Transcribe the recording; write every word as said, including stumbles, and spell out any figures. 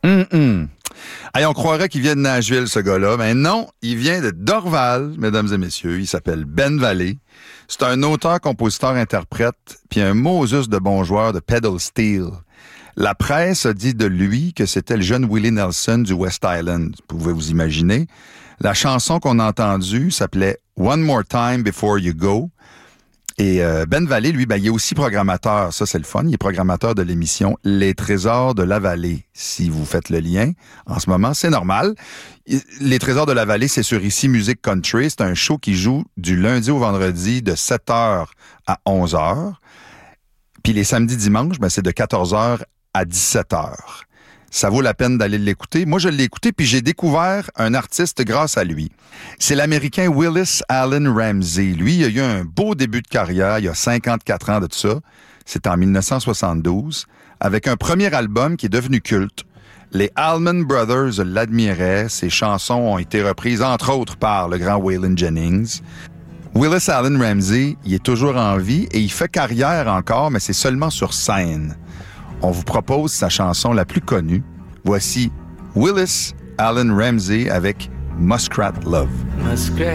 Hum-hum. Hey, on croirait qu'il vient de Nashville, ce gars-là. Mais non, il vient de Dorval, mesdames et messieurs. Il s'appelle Ben Valley. C'est un auteur, compositeur, interprète, puis un Moses de bon joueur de pedal steel. La presse a dit de lui que c'était le jeune Willie Nelson du West Island. Vous pouvez vous imaginer. La chanson qu'on a entendue s'appelait « One More Time Before You Go ». Et euh, Ben Valley, lui, ben, il est aussi programmateur. Ça, c'est le fun. Il est programmateur de l'émission Les Trésors de la Vallée. Si vous faites le lien, en ce moment, c'est normal. Les Trésors de la Vallée, c'est sur Ici Musique Country. C'est un show qui joue du lundi au vendredi de sept heures à onze heures. Puis les samedis, dimanches, ben, c'est de quatorze heures à dix-sept heures. Ça vaut la peine d'aller l'écouter. Moi, je l'ai écouté, puis j'ai découvert un artiste grâce à lui. C'est l'Américain Willis Allen Ramsey. Lui, il a eu un beau début de carrière, il y a cinquante-quatre ans de tout ça. C'est en dix-neuf cent soixante-douze, avec un premier album qui est devenu culte. Les Allman Brothers l'admiraient. Ses chansons ont été reprises, entre autres, par le grand Waylon Jennings. Willis Allen Ramsey, il est toujours en vie et il fait carrière encore, mais c'est seulement sur scène. On vous propose sa chanson la plus connue. Voici Willis Allen Ramsey avec Muskrat Love. Muskrat.